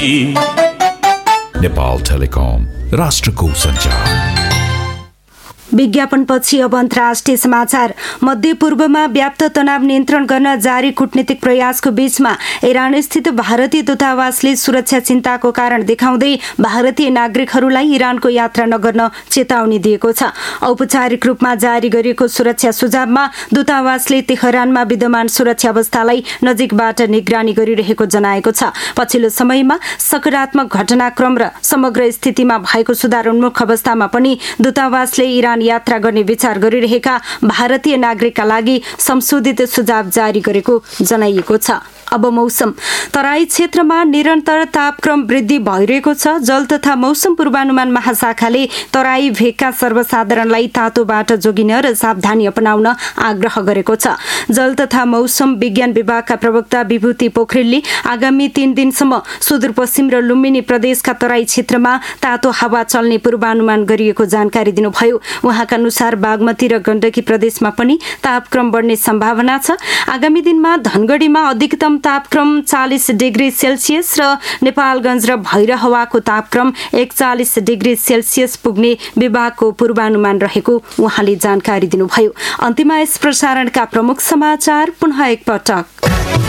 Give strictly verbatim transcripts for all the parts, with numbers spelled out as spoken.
Nepal telecom, राष्ट्रको सञ्चार। विज्ञापनपछि अब अन्तर्राष्ट्रिय समाचार। मध्यपूर्वमा व्याप्त तनाव नियन्त्रण गर्न जारी कूटनीतिक प्रयासको बीचमा इरान स्थित भारतीय दूतावासले सुरक्षा चिन्ताको कारण देखाउँदै भारतीय नागरिकहरूलाई इरानको यात्रा नगर्न चेतावनी दिएको छ। औपचारिक रूपमा जारी गरिएको सुरक्षा सुझावमा दूतावासले तेहरानमा विद्यमान सुरक्षा अवस्थालाई नजिकबाट निगरानी गरिरहेको जनाएको छ। पछिल्लो समयमा सकारात्मक घटनाक्रम र समग्र स्थितिमा भएको सुधारोन्मुख अवस्थामा पनि दूतावासले इरान यात्रा गर्ने विचार गरिरहेका भारतीय नागरिकका लागि संशोधित सुझाव जारी गरेको जनाइएको छ। अब मौसम। तराई क्षेत्रमा निरन्तर तापक्रम वृद्धि भइरहेको छ। जल तथा मौसम पूर्वानुमान महाशाखाले तराई भेगका सर्वसाधारणलाई तातोबाट जोगिन र सावधानी अपनाउन आग्रह गरेको छ। जल तथा मौसम विज्ञान विभागका प्रवक्ता विभूति पोखरेलले आगामी तीन दिनसम्म सुदूरपश्चिम र लुम्बिनी प्रदेशका तराई क्षेत्रमा तातो हावा चल्ने पूर्वानुमान गरिएको जानकारी दिनुभयो। उहाँका अनुसार बागमती र गण्डकी प्रदेशमा पनि तापक्रम बढ्ने सम्भावना छ। आगामी दिनमा धनगढीमा अधिकतम तापक्रम चालीस डिग्री सेल्सियस र नेपालगञ्ज र भैरहवाको तापक्रम एकचालिस डिग्री सेल्सियस पुग्ने विभागको पूर्वानुमान रहेको उहाँले जानकारी दिनुभयो। अन्त्यमा यस प्रसारणका प्रमुख समाचार पुनः एकपटक।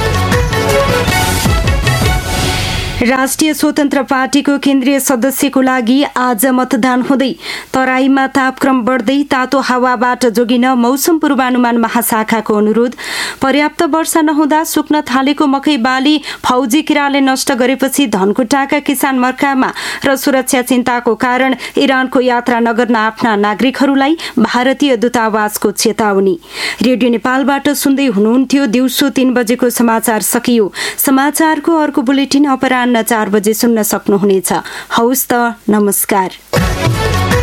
राष्ट्रिय स्वतन्त्र पार्टीको केन्द्रीय सदस्यको लागि आज मतदान हुँदै तराईमा तापक्रम बढ्दै तातो हावाबाट जोगिन मौसम पूर्वानुमान महाशाखाको अनुरोध। पर्याप्त वर्षा नहुँदा सुक्न थालेको मकै बाली फौजी किराले नष्ट गरेपछि धनकुटाका किसान मर्कामा र सुरक्षा चिन्ताको कारण इरानको यात्रा नगर्न आफ्ना नागरिकहरूलाई भारतीय दूतावासको चेतावनी। रेडियो नेपालबाट सुन्दै हुनुहुन्थ्यो। दिउँसो तीन बजेको समाचार सकियो। समाचारको अर्को बुलेटिन अपराह्न चार बजे सुन्न सक्नुहुनेछ। हौस् त, नमस्कार।